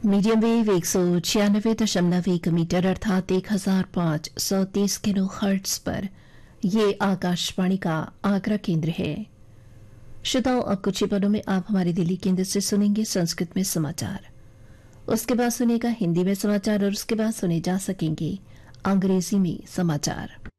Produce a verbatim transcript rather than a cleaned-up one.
Medium wave एक सौ छियानवे दशमलव एक मीटर अर्थात एक हजार पांच सौ तीस किलो हर्ट्स पर ये आकाशवाणी का आगरा केंद्र है। श्रोताओं, अब कुछ ही पलों में आप हमारे दिल्ली केंद्र से सुनेंगे संस्कृत में समाचार। उसके बाद सुनेगा हिंदी में समाचार और उसके बाद सुने जा सकेंगे अंग्रेजी में समाचार।